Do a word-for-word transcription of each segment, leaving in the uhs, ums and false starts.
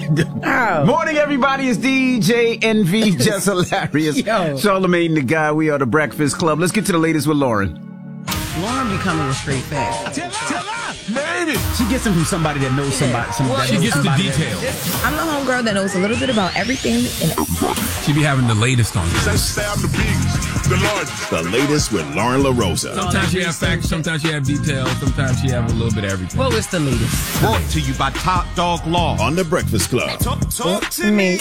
Oh. Morning, everybody. It's D J N V, just hilarious. Charlamagne the Guy. We are the Breakfast Club. Let's get to the latest with Lauren. Lauren be coming with straight facts. Tell her, tell her, lady. She gets them from somebody that knows somebody. somebody Well, that she knows gets the somebody details. I'm the homegirl that knows a little bit about everything. And She be having the latest on you. Sam the biggest, the largest. The latest with Lauren LaRosa. Sometimes she have facts, sometimes she have details, sometimes she have a little bit of everything. What was the latest? Brought to you by Top Dog Law on the Breakfast Club. Talk, talk to me.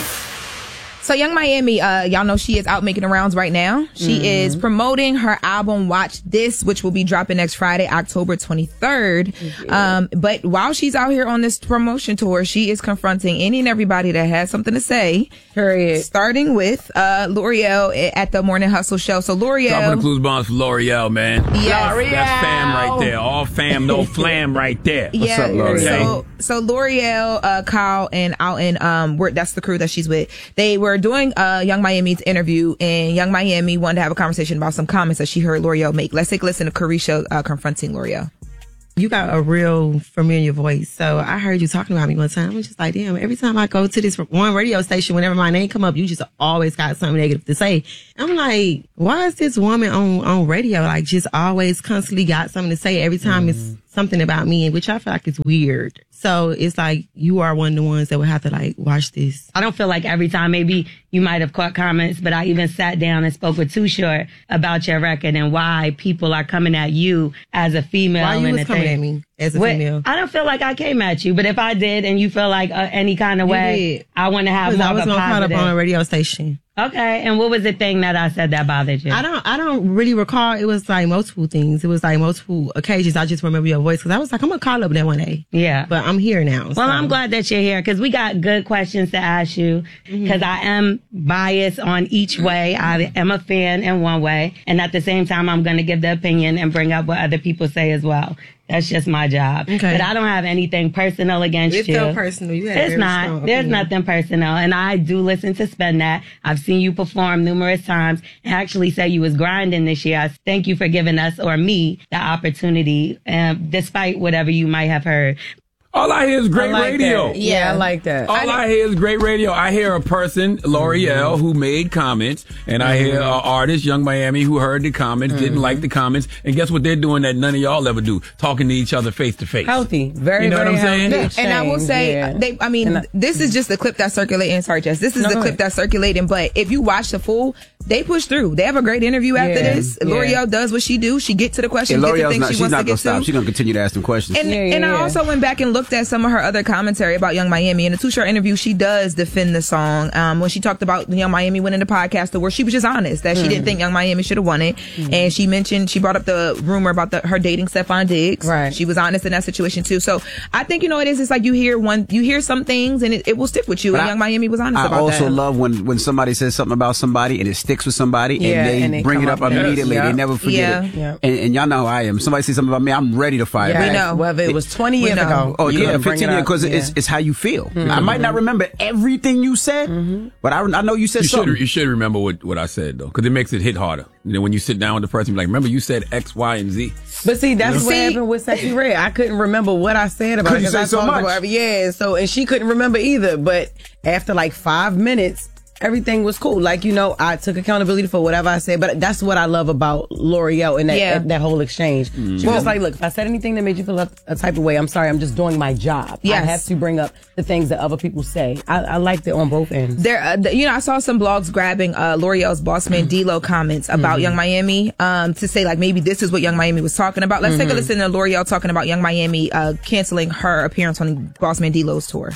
So Young Miami, uh, y'all know she is out making the rounds right now. She mm-hmm. is promoting her album Watch This, which will be dropping next Friday, October twenty-third. Mm-hmm. Um, but while she's out here on this promotion tour, she is confronting any and everybody that has something to say. Period. Starting with uh, L'Oreal at the Morning Hustle show. So L'Oreal. Dropping the clues bombs for L'Oreal, man. Yes. L'Oreal. That's fam right there. All fam, no flam right there. Yeah. What's up, L'Oreal? So, so L'Oreal, uh, Kyle, and Alton, um, were, that's the crew that she's with. They were doing uh, Young Miami's interview, and Young Miami wanted to have a conversation about some comments that she heard L'Oreal make. Let's take a listen to Carisha uh, confronting L'Oreal. You got a real familiar voice. So I heard you talking about me one time. I was just like, damn, every time I go to this one radio station, whenever my name come up, you just always got something negative to say. I'm like, why is this woman on, on radio, like, just always constantly got something to say every time mm. it's something about me, which I feel like is weird. So it's like you are one of the ones that would have to like watch this. I don't feel like every time, maybe you might have caught comments, but I even sat down and spoke with Too Short about your record and why people are coming at you as a female. Why you and was coming thing. at me as a what, female? I don't feel like I came at you, but if I did and you feel like uh, any kind of you way, did. I want to have more I was of a gonna positive. put up on a radio station. Okay, and what was the thing that I said that bothered you? I don't, I don't really recall. It was like multiple things. It was like multiple occasions. I just remember your voice because I was like, I'm gonna call up that one day. Yeah, but I'm here now. Well, so. I'm glad that you're here because we got good questions to ask you because mm-hmm. I am biased on each way. I am a fan in one way, and at the same time, I'm going to give the opinion and bring up what other people say as well. That's just my job. Okay. But I don't have anything personal against it's you. It's so personal. You had it's not. There's opinion. Nothing personal. And I do listen to Spend That. I've seen you perform numerous times and actually say you was grinding this year. I thank you for giving us or me the opportunity, um, despite whatever you might have heard. All I hear is great like radio. That. Yeah, I like that. All I, I hear is great radio. I hear a person, L'Oreal, mm-hmm. who made comments, and mm-hmm. I hear an artist, Young Miami, who heard the comments, mm-hmm. didn't like the comments, and guess what they're doing that none of y'all ever do? Talking to each other face to face. Healthy. Very, you know very what I'm saying? Exchange. And I will say, yeah. they, I mean, I, this is just the clip that's circulating. Sorry, Jess. This is no, the clip that's circulating, but if you watch the full, they push through. They have a great interview after yeah. this. Yeah. L'Oreal does what she do. She get to the questions, yeah, get the things not, she she's wants not to gonna get stop. to. She's going to continue to ask them questions. And, yeah, yeah, and I yeah. also went back and looked at some of her other commentary about Young Miami. In the Too Short interview, she does defend the song. Um, when she talked about Young Miami winning the podcast award, she was just honest that she mm. didn't think Young Miami should have won it. Mm. And she mentioned, she brought up the rumor about the, her dating Stefon Diggs. Right. She was honest in that situation too. So I think, you know, it is, it's like you hear one, you hear some things and it, it will stick with you. But and I, Young Miami was honest I about that. I also love when, when somebody says something about somebody and it sticks with somebody yeah, and they, and they bring it up, up immediately. Yep. They never forget yeah. it. Yep. And, and y'all know how I am. Somebody says something about me, I'm ready to fire yeah. back. We know. Whether it was twenty years ago. Oh, yeah, yeah, fifteen years, because yeah. it's, it's how you feel. Mm-hmm. I might not remember everything you said, mm-hmm. but I, I know you said you something. Should, you should remember what, what I said, though, because it makes it hit harder. You know, when you sit down with the person, you're like, remember you said X, Y, and Z. But see, that's you know? what happened with Sexy Red. I couldn't remember what I said about it because I so talked much. about it. Yeah, so, and she couldn't remember either. But after like five minutes, everything was cool. Like, you know, I took accountability for whatever I said, but that's what I love about L'Oreal and that, yeah. that, that whole exchange. Mm. She was well, like, look, if I said anything that made you feel a, a type of way, I'm sorry, I'm just doing my job. Yes. I have to bring up the things that other people say. I, I liked it on both ends. There, uh, you know, I saw some blogs grabbing uh, L'Oreal's boss man D-Lo comments about mm-hmm. Young Miami um, to say, like, maybe this is what Young Miami was talking about. Let's mm-hmm. take a listen to L'Oreal talking about Young Miami uh, canceling her appearance on boss man D-Lo's tour.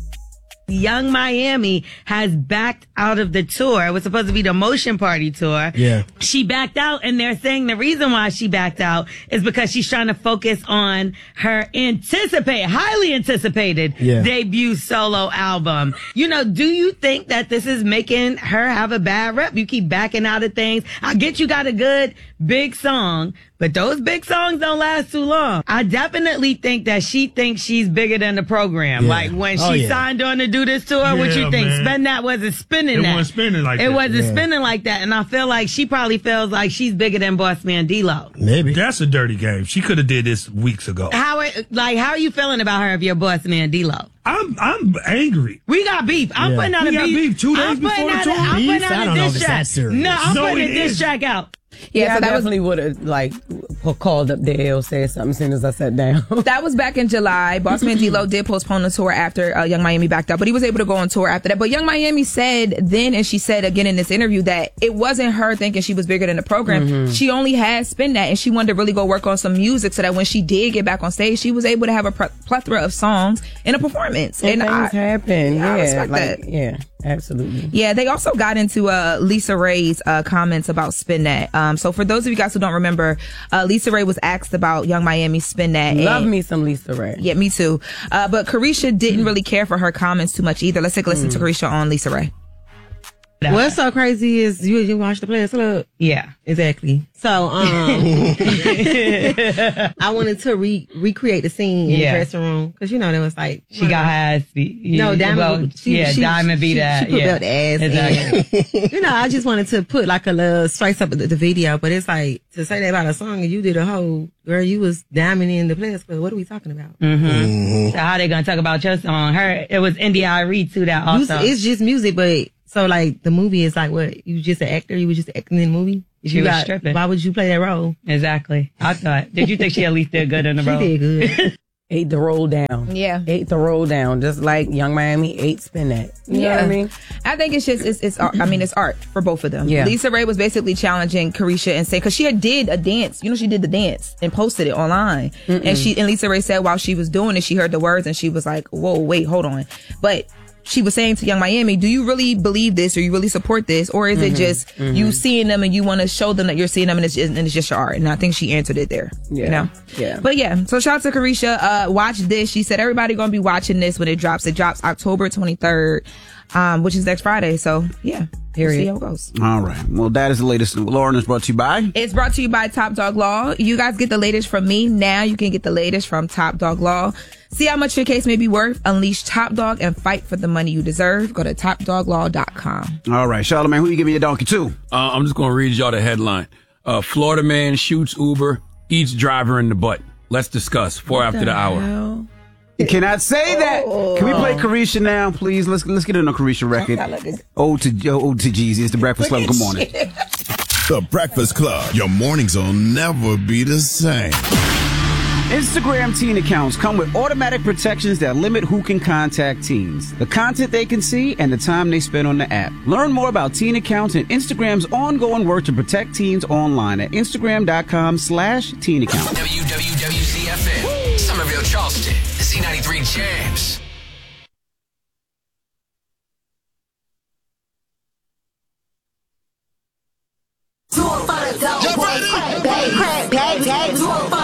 Young Miami has backed out of the tour. It was supposed to be the Motion Party tour. Yeah. She backed out, and they're saying the reason why she backed out is because she's trying to focus on her anticipate, highly anticipated yeah. debut solo album. You know, do you think that this is making her have a bad rep? You keep backing out of things. I get you got a good big song, but those big songs don't last too long. I definitely think that she thinks she's bigger than the program. Yeah. Like when Oh, she yeah. signed on to do this tour, what Yeah, you think? man. Spin That wasn't spinning It that. wasn't spinning like it that. wasn't Yeah. spinning like that. And I feel like she probably feels like she's bigger than Boss Man D-Lo. Maybe. That's a dirty game. She could have did this weeks ago. How it- like how are you feeling about her if you're Boss Man D-Lo? I'm I'm angry. We got beef. I'm Yeah. putting out We a got beef. beef two days I'm putting before the out a- tour? I'm Beef? putting I out don't a know diss if it's track. that serious. No, I'm No, putting it a diss is. track out. Yeah, Yeah, I so that was definitely would have like p- called up Dale, said something as soon as I sat down. That was back in July. Bossman D-Lo did postpone the tour after uh, Young Miami backed out, but he was able to go on tour after that. But Young Miami said then, and she said again in this interview, that it wasn't her thinking she was bigger than the program. Mhm. She only had Spin That, and she wanted to really go work on some music so that when she did get back on stage, she was able to have a pr- plethora of songs and a performance. And, and things I, happen. yeah, I Yeah, respect like, that. yeah, absolutely. Yeah, they also got into uh, Lisa Ray's uh, comments about Spin That. Um, so for those of you guys who don't remember, uh, Lisa Ray was asked about Young Miami's Spin That. Love and- me some Lisa Ray. Yeah, me too. Uh, but Carisha didn't really care for her comments too much either. Let's take a listen to Carisha on Lisa Ray. What's so crazy is you you watch the Players Club. Yeah, exactly. So um, I wanted to re- recreate the scene in Yeah. the dressing room because you know there was like She got her ass beat. No, Diamond. Well, she, yeah, she, Diamond beat she, that. She put yeah. out the ass. Exactly. And, you know, I just wanted to put like a little spice up the, the video, but it's like to say that about a song and you did a whole girl. You was Diamond in the Players Club. What are we talking about? Mm-hmm. So how they gonna talk about your song? Her, it was India Arie too. That also. You- it's just music, but so like the movie is like what? You just an actor? You was just acting in the movie? She you was got, stripping. Why would you play that role? Exactly. I thought. Did you think she at least did good in the She role? did good. Ate the roll down. Yeah. Ate the roll down. Just like Young Miami ate Spin That. You know what I mean? I think it's just, it's, it's art. I mean, it's art for both of them. Yeah. Lisa Ray was basically challenging Carisha and saying, cause she had did a dance, you know, she did the dance and posted it online. Mm-mm. And she, and Lisa Ray said while she was doing it, she heard the words and she was like, whoa, wait, hold on. But she was saying to Young Miami, do you really believe this or you really support this? Or is it Mhm. just Mhm. you seeing them and you want to show them that you're seeing them and it's just, and it's just your art? And I think she answered it there. Yeah. You know? Yeah. But yeah, so shout out to Carisha. Uh, watch this. She said everybody gonna be watching this when it drops. It drops October twenty-third, um, which is next Friday. So yeah, we'll see how it goes. All right. Well, that is the latest. Lauren is brought to you by. It's brought to you by Top Dog Law. You guys get the latest from me. Now you can get the latest from Top Dog Law. See how much your case may be worth. Unleash Top Dog and fight for the money you deserve. Go to top dog law dot com. All right, Charlamagne, who you giving your donkey to? Uh, I'm just going to read y'all the headline. Uh, Florida man shoots Uber, eats driver in the butt. Let's discuss. Four after the hour. You cannot say that. Can we play Carisha now, please? Let's let's get in a Carisha record. Ode to Ode to Jeezy. It's the Breakfast Club. Good morning. The Breakfast Club. Your mornings will never be the same. Instagram teen accounts come with automatic protections that limit who can contact teens, the content they can see, and the time they spend on the app. Learn more about teen accounts and Instagram's ongoing work to protect teens online at Instagram.com slash teen account. W W W Z F M, Somerville, Charleston, Z ninety-three Jams. Do it for the dope boys, crack, baby, crack, baby, baby. Do it for